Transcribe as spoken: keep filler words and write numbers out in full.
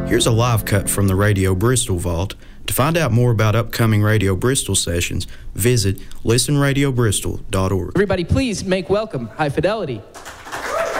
Here's a live cut from the Radio Bristol Vault. To find out more about upcoming Radio Bristol sessions, visit listen radio bristol dot org. Everybody, please make welcome High Fidelity.